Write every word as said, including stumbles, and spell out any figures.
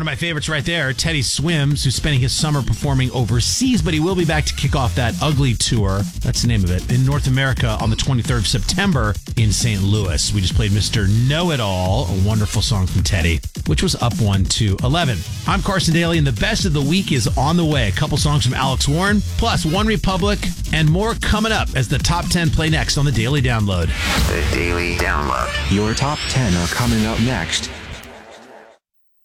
One of my favorites right there, Teddy Swims, who's spending his summer performing overseas, but he will be back to kick off that Ugly Tour. That's the name of it. In North America on the twenty-third of September in Saint Louis. We just played Mister Know-It-All, a wonderful song from Teddy, which was up one to eleven. I'm Carson Daly, and the best of the week is on the way. A couple songs from Alex Warren, plus One Republic, and more coming up as the top ten play next on the Daily Download. The Daily Download. Your top ten are coming up next.